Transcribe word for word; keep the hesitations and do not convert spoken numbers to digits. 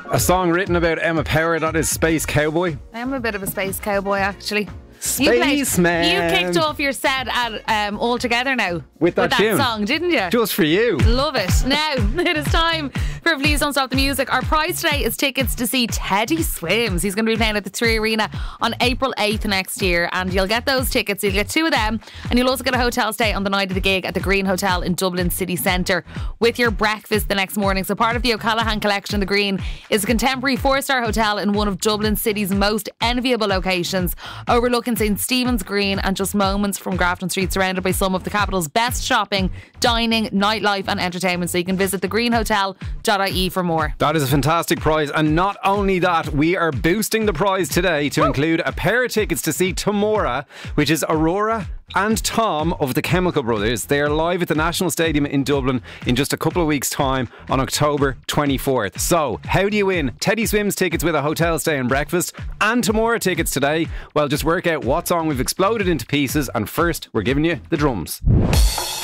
A song written about Emma Power, that is Space Cowboy. I am a bit of a space cowboy, actually. Spaceman. You, you kicked off your set at um, All Together now with that, with that tune. song, didn't you? Just for you. Love it. Now it is time for Please Don't Stop the Music. Our prize today is tickets to see Teddy Swims. He's going to be playing at the Three Arena on April eighth next year, and you'll get those tickets. You'll get two of them, and you'll also get a hotel stay on the night of the gig at the Green Hotel in Dublin City Centre with your breakfast the next morning. So part of the O'Callaghan Collection, the Green is a contemporary four-star hotel in one of Dublin City's most enviable locations, overlooking Saint Stephen's Green and just moments from Grafton Street, surrounded by some of the capital's best shopping, dining, nightlife and entertainment. So you can visit the green hotel dot I E for more. That is a fantastic prize, and not only that, we are boosting the prize today to include a pair of tickets to see Tomorrow, which is Aurora and Tom of the Chemical Brothers. They are live at the National Stadium in Dublin in just a couple of weeks' time on October twenty-fourth. So, how do you win Teddy Swims tickets with a hotel stay and breakfast and Tomorrow tickets today? Well, just work out what song we've exploded into pieces, and first, we're giving you the drums.